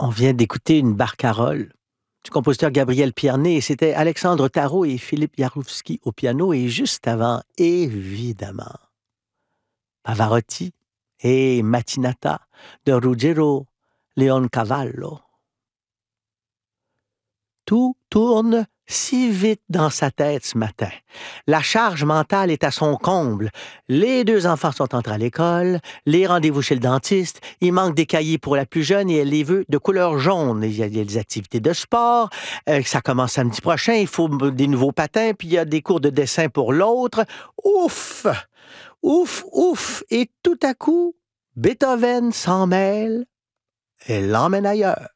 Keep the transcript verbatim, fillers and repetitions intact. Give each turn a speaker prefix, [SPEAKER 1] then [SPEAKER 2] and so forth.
[SPEAKER 1] On vient d'écouter une barcarolle du compositeur Gabriel Pierné et c'était Alexandre Tarot et Philippe Jarouski au piano et juste avant, évidemment, Pavarotti et Mattinata de Ruggero Leoncavallo. Tout tourne si vite dans sa tête ce matin. La charge mentale est à son comble. Les deux enfants sont entrés à l'école, les rendez-vous chez le dentiste, il manque des cahiers pour la plus jeune et elle les veut de couleur jaune. Il y a, il y a des activités de sport, euh, ça commence samedi prochain, il faut des nouveaux patins, puis il y a des cours de dessin pour l'autre. Ouf! Ouf, ouf! Et tout à coup, Beethoven s'en mêle et l'emmène ailleurs.